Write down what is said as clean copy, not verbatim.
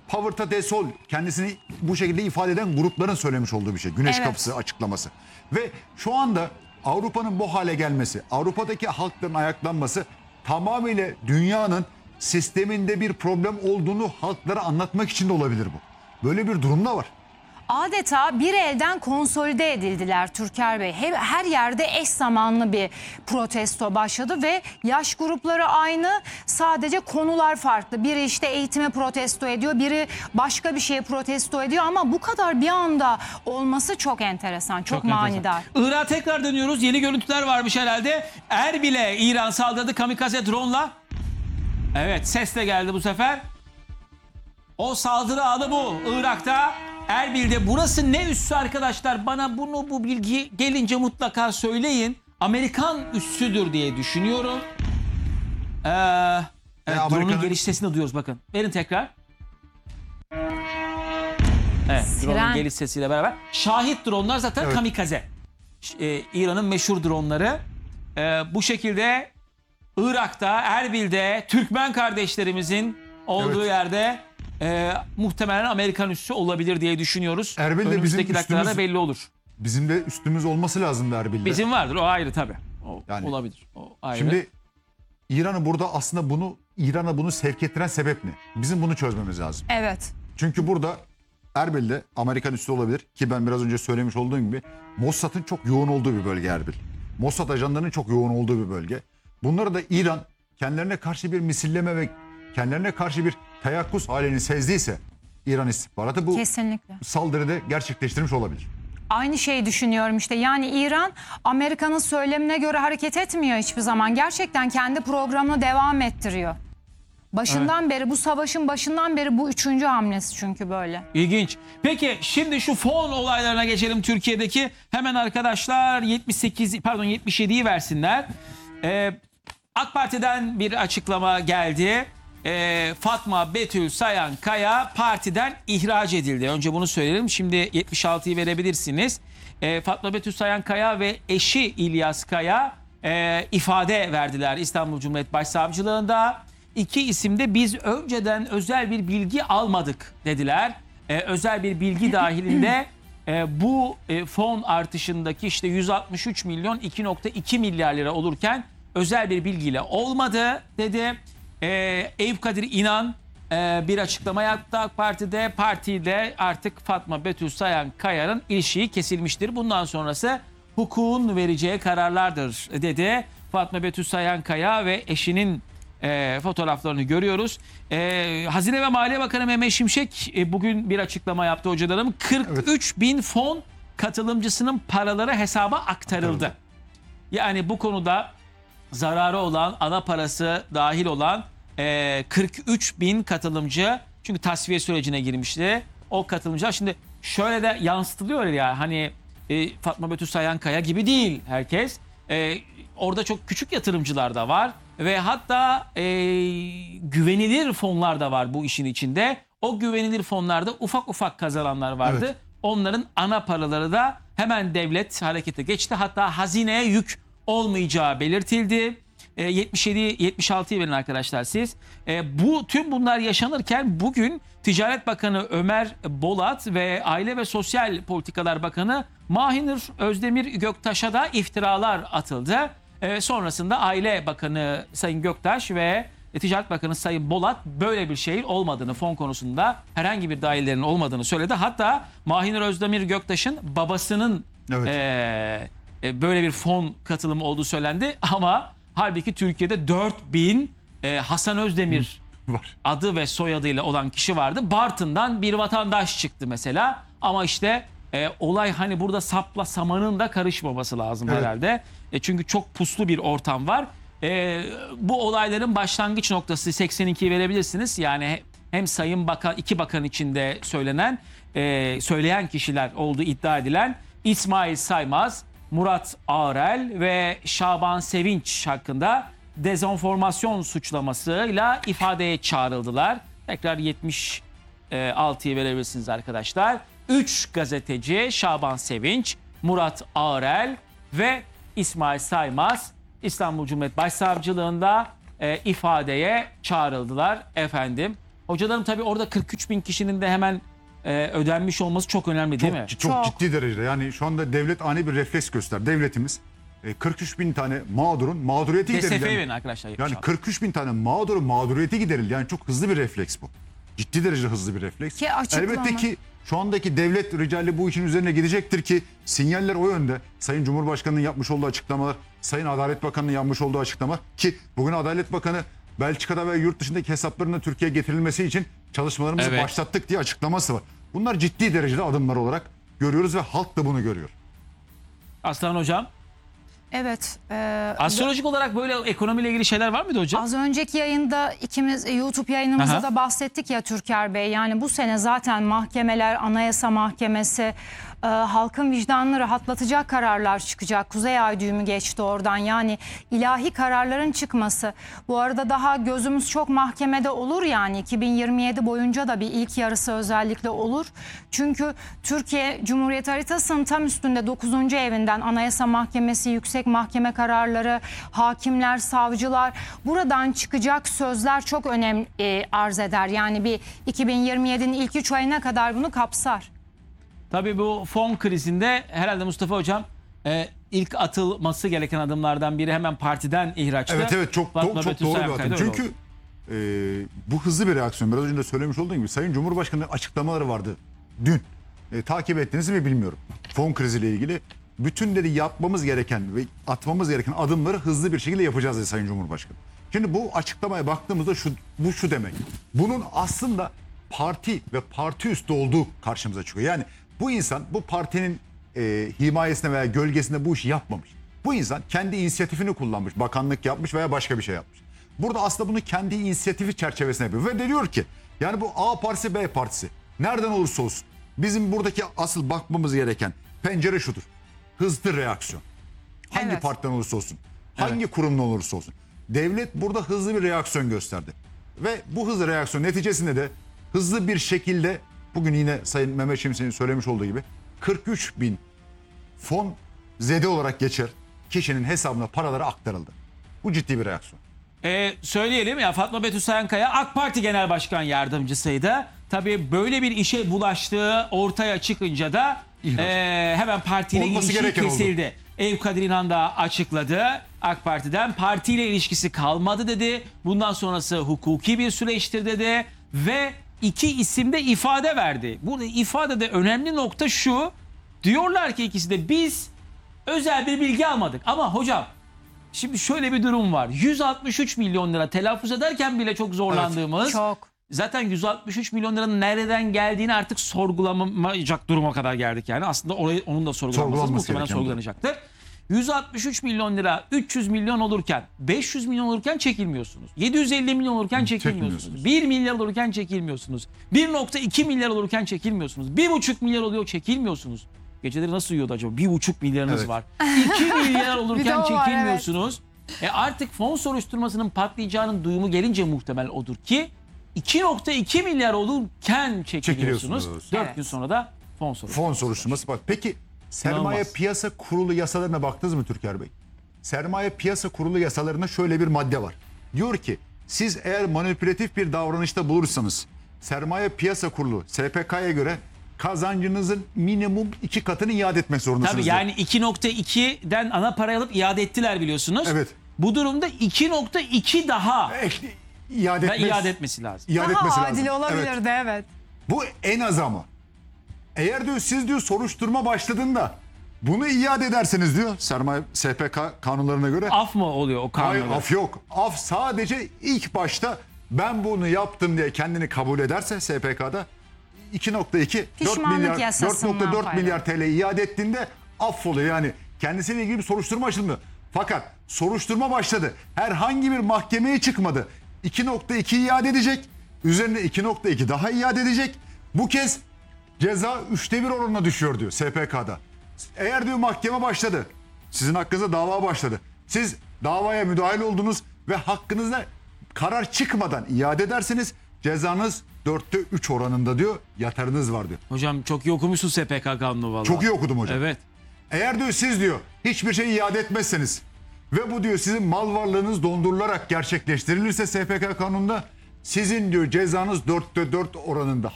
Povertà del Sol kendisini bu şekilde ifade eden grupların söylemiş olduğu bir şey. Güneş Evet. kapısı açıklaması. Ve şu anda Avrupa'nın bu hale gelmesi, Avrupa'daki halkların ayaklanması tamamıyla dünyanın sisteminde bir problem olduğunu halklara anlatmak için de olabilir bu. Böyle bir durum da var. Adeta bir elden konsolide edildiler Türker Bey. Her yerde eş zamanlı bir protesto başladı ve yaş grupları aynı, sadece konular farklı. Biri işte eğitime protesto ediyor, biri başka bir şeye protesto ediyor ama bu kadar bir anda olması çok enteresan, çok manidar. Irak'a tekrar dönüyoruz. Yeni görüntüler varmış herhalde. Erbil'e İran saldırdı kamikaze drone'la. Evet, ses de geldi bu sefer. O saldırı anı bu. Irak'ta Erbil'de. Burası ne üssü arkadaşlar? Bana bu bilgi gelince mutlaka söyleyin. Amerikan üssüdür diye düşünüyorum. Evet, drone'un geliş sesini duyuyoruz bakın. Verin tekrar. Evet, drone'un geliş sesiyle beraber. Şahit drone'lar zaten kamikaze. İran'ın meşhur drone'ları. Bu şekilde Irak'ta, Erbil'de Türkmen kardeşlerimizin olduğu yerde muhtemelen Amerikan üssü olabilir diye düşünüyoruz. Erbil'de önümüzdeki dakikalarda üstümüz, belli olur. Bizim de üstümüz olması lazım Erbil'de. Bizim vardır, o ayrı tabii. O Yani, olabilir. O ayrı. Şimdi İran'ı burada aslında İran'a bunu sevk ettiren sebep ne? Bizim bunu çözmemiz lazım. Evet. Çünkü burada Erbil'de Amerikan üssü olabilir ki ben biraz önce söylemiş olduğum gibi Mossad'ın çok yoğun olduğu bir bölge Erbil. Mossad ajanlarının çok yoğun olduğu bir bölge. Bunları da İran kendilerine karşı bir misilleme ve kendilerine karşı bir teyakkuz halini sezdiyse İran istihbaratı bu Kesinlikle. saldırıda gerçekleştirmiş olabilir. Aynı şeyi düşünüyorum işte. Yani İran Amerika'nın söylemine göre hareket etmiyor hiçbir zaman. Gerçekten kendi programını devam ettiriyor. Başından beri, bu savaşın başından beri bu 3. hamlesi çünkü böyle. İlginç. Peki şimdi şu fon olaylarına geçelim Türkiye'deki. Hemen arkadaşlar 77'yi versinler. AK Parti'den bir açıklama geldi. Fatma Betül Sayan Kaya partiden ihraç edildi. Önce bunu söyleyelim. Şimdi 76'yı verebilirsiniz. Fatma Betül Sayan Kaya ve eşi İlyas Kaya ifade verdiler İstanbul Cumhuriyet Başsavcılığında. İki isim de biz önceden özel bir bilgi almadık dediler. Özel bir bilgi dahilinde bu fon artışındaki işte 163 milyon 2,2 milyar lira olurken özel bir bilgiyle olmadı dedi. Eyüp Kadir İnan bir açıklama yaptı AK Parti'de. Partiyle artık Fatma Betül Sayan Kaya'nın ilişiği kesilmiştir. Bundan sonrası hukukun vereceği kararlardır dedi. Fatma Betül Sayan Kaya ve eşinin fotoğraflarını görüyoruz. Hazine ve Maliye Bakanı Mehmet Şimşek bugün bir açıklama yaptı hocalarım. 43 bin fon katılımcısının paraları hesaba aktarıldı. Yani bu konuda zararı olan, ana parası dahil olan 43 bin katılımcı, çünkü tasfiye sürecine girmişti. O katılımcılar şimdi şöyle de yansıtılıyor ya, hani Fatma Betül Sayan Kaya gibi değil herkes. Orada çok küçük yatırımcılar da var ve hatta güvenilir fonlar da var bu işin içinde. O güvenilir fonlarda ufak ufak kazananlar vardı. Evet. Onların ana paraları da hemen devlet harekete geçti. Hatta hazineye yük olmayacağı belirtildi. 76'yı verin arkadaşlar siz. Tüm bunlar yaşanırken bugün Ticaret Bakanı Ömer Bolat ve Aile ve Sosyal Politikalar Bakanı Mahinur Özdemir Göktaş'a da iftiralar atıldı. Sonrasında Aile Bakanı Sayın Göktaş ve Ticaret Bakanı Sayın Bolat böyle bir şeyin olmadığını, fon konusunda herhangi bir dahillerinin olmadığını söyledi. Hatta Mahinur Özdemir Göktaş'ın babasının böyle bir fon katılımı olduğu söylendi. Ama halbuki Türkiye'de 4000 Hasan Özdemir adı ve soyadıyla olan kişi vardı. Bartın'dan bir vatandaş çıktı mesela. Ama işte olay hani burada sapla samanın da karışmaması lazım herhalde. Çünkü çok puslu bir ortam var. Bu olayların başlangıç noktası 82'yi verebilirsiniz. Yani hem Sayın Bakan, iki bakan içinde söyleyen kişiler olduğu iddia edilen İsmail Saymaz, Murat Ağrel ve Şaban Sevinç hakkında dezenformasyon suçlamasıyla ifadeye çağrıldılar. Tekrar 76'yı verebilirsiniz arkadaşlar. 3 gazeteci Şaban Sevinç, Murat Ağrel ve İsmail Saymaz İstanbul Cumhuriyet Başsavcılığında ifadeye çağrıldılar efendim. Hocalarım tabii orada 43 bin kişinin de hemen ödenmiş olması çok önemli değil mi? Çok Çok. ciddi derecede. Yani şu anda devlet ani bir refleks göster. Devletimiz 43 bin tane mağdurun mağduriyeti giderildi. DSF'ye Yani, verin arkadaşlar. yani 76. 43 bin tane mağdurun mağduriyeti giderildi. Yani çok hızlı bir refleks bu. Ciddi derecede hızlı bir refleks. Ki açıklama. Elbette ki şu andaki devlet ricali bu işin üzerine gidecektir ki sinyaller o yönde. Sayın Cumhurbaşkanı'nın yapmış olduğu açıklamalar, Sayın Adalet Bakanı'nın yapmış olduğu açıklama ki bugün Adalet Bakanı Belçika'da ve yurt dışındaki hesaplarının Türkiye'ye getirilmesi için çalışmalarımızı Evet. başlattık diye açıklaması var. Bunlar ciddi derecede adımlar olarak görüyoruz ve halk da bunu görüyor. Aslan Hocam. Evet. Astrolojik olarak böyle ekonomiyle ilgili şeyler var mıydı hocam? Az önceki yayında ikimiz YouTube yayınımızda Aha. da bahsettik ya Türker Bey. Yani bu sene zaten mahkemeler, Anayasa Mahkemesi halkın vicdanını rahatlatacak kararlar çıkacak. Kuzey Ay düğümü geçti oradan. Yani ilahi kararların çıkması. Bu arada daha gözümüz çok mahkemede olur yani. 2027 boyunca da bir ilk yarısı özellikle olur. Çünkü Türkiye Cumhuriyet haritasının tam üstünde 9. evinden Anayasa Mahkemesi, Yüksek Mahkeme kararları, hakimler, savcılar, buradan çıkacak sözler çok önem arz eder. Yani bir 2027'nin ilk 3 ayına kadar bunu kapsar. Tabii bu fon krizinde herhalde Mustafa Hocam ilk atılması gereken adımlardan biri hemen partiden ihraçtı. Evet çok Fatma çok Betül doğru bir Sayankaya da adım. öyle Çünkü oldu. bu hızlı bir reaksiyon. Biraz önce de söylemiş olduğum gibi Sayın Cumhurbaşkanı'nın açıklamaları vardı dün. Takip ettiniz mi bilmiyorum. Fon kriziyle ilgili bütün dedi yapmamız gereken ve atmamız gereken adımları hızlı bir şekilde yapacağız dedi Sayın Cumhurbaşkanı. Şimdi bu açıklamaya baktığımızda şu demek. Bunun aslında parti ve parti üstü olduğu karşımıza çıkıyor. Yani bu insan bu partinin himayesine veya gölgesinde bu işi yapmamış. Bu insan kendi inisiyatifini kullanmış, bakanlık yapmış veya başka bir şey yapmış. Burada aslında bunu kendi inisiyatifi çerçevesinde yapıyor. Ve de diyor ki yani bu A partisi B partisi nereden olursa olsun bizim buradaki asıl bakmamız gereken pencere şudur. Hızlı reaksiyon. Hangi Evet. partiden olursa olsun, hangi kurumdan olursa olsun. Devlet burada hızlı bir reaksiyon gösterdi. Ve bu hızlı reaksiyon neticesinde de hızlı bir şekilde bugün yine Sayın Mehmet Şimşek'in söylemiş olduğu gibi 43 bin fon zede olarak geçer kişinin hesabına paraları aktarıldı. Bu ciddi bir reaksiyon. Söyleyelim ya, Fatma Betül Sayankaya AK Parti Genel Başkan Yardımcısıydı. Tabii böyle bir işe bulaştığı ortaya çıkınca da hemen partiyle Olması ilişki gereken oldu. kesildi. Evkadir İnan da açıkladı AK Parti'den. Partiyle ilişkisi kalmadı dedi. Bundan sonrası hukuki bir süreçtir dedi. Ve iki isim de ifade verdi. Burada ifadede önemli nokta şu. Diyorlar ki ikisi de biz özel bir bilgi almadık. Ama hocam şimdi şöyle bir durum var. 163 milyon lira telaffuz ederken bile çok zorlandığımız. Çok. Zaten 163 milyon liranın nereden geldiğini artık sorgulamayacak duruma kadar geldik yani. Aslında onun da sorgulanması Sorgulanması muhtemelen gereken bu. sorgulanacaktır. 163 milyon lira 300 milyon olurken 500 milyon olurken çekilmiyorsunuz. 750 milyon olurken çekilmiyorsunuz. çekilmiyorsunuz. 1 milyar olurken çekilmiyorsunuz. 1.2 milyar olurken çekilmiyorsunuz. 1.5 milyar oluyor çekilmiyorsunuz. Geceleri nasıl uyuyordu acaba? 1.5 milyarınız Evet. var. 2 milyar Bir de olurken o var, çekilmiyorsunuz. Artık fon soruşturmasının patlayacağının duyumu gelince muhtemel odur ki 2.2 milyar olurken çekiliyorsunuz. Çekiliyorsunuz. 4 Evet. gün sonra da fon soruşturması. Fon soruşturması bak. Peki Sermaye İnanılmaz. Piyasa Kurulu yasalarına baktınız mı Türker Bey? Sermaye Piyasa Kurulu yasalarında şöyle bir madde var. Diyor ki siz eğer manipülatif bir davranışta bulursanız Sermaye Piyasa Kurulu SPK'ya göre kazancınızın minimum 2 katını iade etmek zorundasınız. Tabii diyor. yani 2.2'den ana parayı alıp iade ettiler biliyorsunuz. Evet. Bu durumda 2.2 daha iade, iade etmesi lazım. iade Daha etmesi adil lazım. Evet. olabilirdi evet. Bu en az ama. Eğer diyor siz diyor soruşturma başladığında bunu iade ederseniz diyor sermaye SPK kanunlarına göre. Af mı oluyor o Hayır kanunda? af yok. Af sadece ilk başta ben bunu yaptım diye kendini kabul ederse SPK'da 2.2 4 Pişmanlık milyar yasasından 4.4 faydalı. milyar TL iade ettiğinde affoluyor. Yani kendisiyle ilgili bir soruşturma açılmıyor. Fakat soruşturma başladı. Herhangi bir mahkemeye çıkmadı. 2.2 iade edecek. Üzerine 2.2 daha iade edecek. Bu kez ceza 1/3 oranına düşüyor diyor SPK'da. Eğer diyor mahkeme başladı. Sizin hakkınızda dava başladı. Siz davaya müdahil oldunuz ve hakkınızda karar çıkmadan iade ederseniz cezanız 4'te 3 oranında diyor. Yatarınız var diyor. Hocam çok iyi okumuşsun SPK kanunu vallahi. Çok iyi okudum hocam. Evet. Eğer diyor siz diyor hiçbir şey iade etmezseniz ve bu diyor sizin mal varlığınız dondurularak gerçekleştirilirse SPK kanununda Sizin diyor cezanız 4'te 4 oranında.